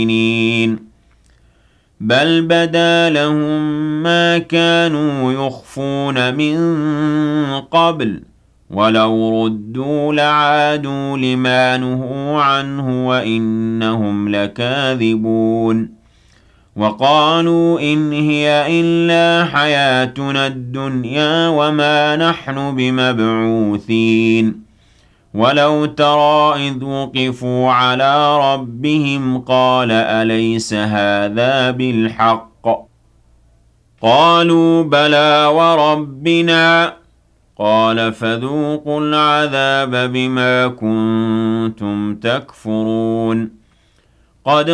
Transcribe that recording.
بل بدا لهم ما كانوا يخفون من قبل ولو ردوا لعادوا لما نهوا عنه وإنهم لكاذبون وقالوا إن هي إلا حياتنا الدنيا وما نحن بمبعوثين ولو ترى إذ وقفوا على ربهم قال أليس هذا بالحق قالوا بلى وربنا قال فذوقوا العذاب بما كنتم تكفرون قد